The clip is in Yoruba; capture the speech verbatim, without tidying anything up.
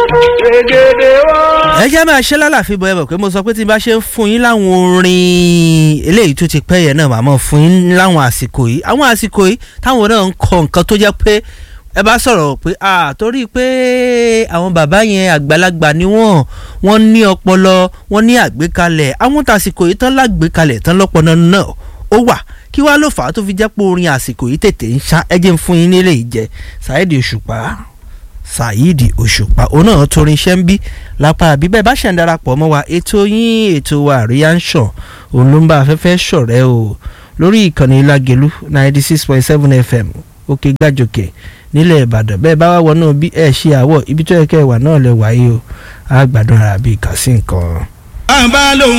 ẹ jẹ́ máa ṣe lálàáfíà bọ́ ẹ bọ̀ pé mo sọ pé tí n bá ṣe ń fún yín láwọn orin eléyìí tó ti pẹ́ yẹn náà màá mọ̀ fún yín láwọn àsìkò yìí àwọn àsìkò yìí táwọn náà ń kọ nǹkan tó jẹ́ pé ẹ bá sọ̀rọ̀ pé ah torí pé àwọn bàbá yẹn àgbàlagbà ni wọ́n wọ́n ní ọpọlọ wọ́n ní àgbékalẹ̀ àwọn tàsìkò yìí tán lágbékalẹ̀ tán lọ́pọlọ náà ó wà kí wàá ló fà á tó fi jẹ́ pé orin àsìkò yìí tètè ń ṣá ẹ jẹ́ ń fún yín nílé ìjẹ́ Saheed Òṣùpá Saheed Òṣùpá òun náà torin iṣẹ́ ń bí lápá bíbẹ́ bá ṣẹ̀ ń darapọ̀ mọ́ wa ètò yín ètò wa àríyá ń ṣàn òun ló ń bá afẹ́fẹ́ ṣọ̀rẹ́ o lórí ìkànnì Lágelú ninety six point seven F M òkè gbàjòkè nílẹ̀ Ìbàdàn bẹ́ẹ̀ bá wà wọnú bí ẹ̀ ṣe àwọ̀ ibi tó yẹ kẹ́ wà náà lẹ wáyé o àgbàdo ara bíi kàsí nǹkan.